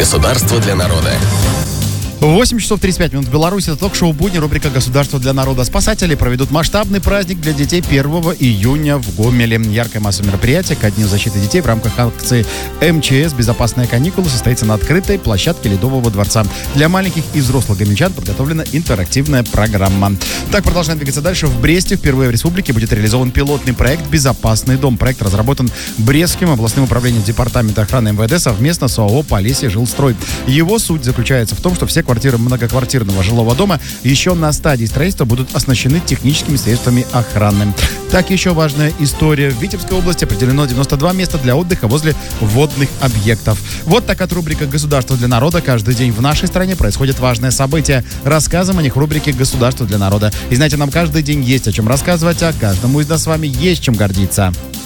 Государство для народа. 8 часов 35 минут в Беларуси. Это ток-шоу «Будни», рубрика «Государство для народа». Спасатели проведут масштабный праздник для детей 1 июня в Гомеле. Яркая масса мероприятий ко Дню защиты детей в рамках акции МЧС «Безопасные каникулы» состоится на открытой площадке Ледового дворца. Для маленьких и взрослых гомельчан подготовлена интерактивная программа. Так, продолжаем двигаться дальше. В Бресте впервые в республике будет реализован пилотный проект «Безопасный дом». Проект разработан Брестским областным управлением Департамента охраны МВД совместно с ОАО «Полесье Жилстрой». Его суть заключается в том, что все квартиры многоквартирного жилого дома еще на стадии строительства будут оснащены техническими средствами охраны. Так, еще важная история. В Витебской области определено 92 места для отдыха возле водных объектов. Вот так от рубрика «Государство для народа». Каждый день в нашей стране происходит важное событие. Рассказываем о них в рубрике «Государство для народа». И знаете, нам каждый день есть о чем рассказывать, а каждому из нас с вами есть чем гордиться.